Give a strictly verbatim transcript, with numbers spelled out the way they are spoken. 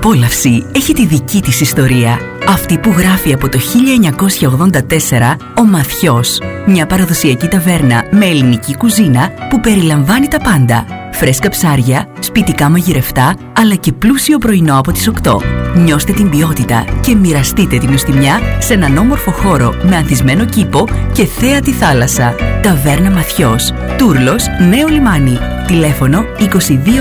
απόλαυση έχει τη δική της ιστορία. Αυτή που γράφει από το χίλια εννιακόσια ογδόντα τέσσερα ο Μαθιός. Μια παραδοσιακή ταβέρνα με ελληνική κουζίνα που περιλαμβάνει τα πάντα. Φρέσκα ψάρια, σπιτικά μαγειρευτά, αλλά και πλούσιο πρωινό από τις οκτώ. Νιώστε την ποιότητα και μοιραστείτε την νοστιμιά σε έναν όμορφο χώρο με ανθισμένο κήπο και θέα τη θάλασσα. Ταβέρνα Μαθιός, Τούρλος, Νέο Λιμάνι. Τηλέφωνο είκοσι δύο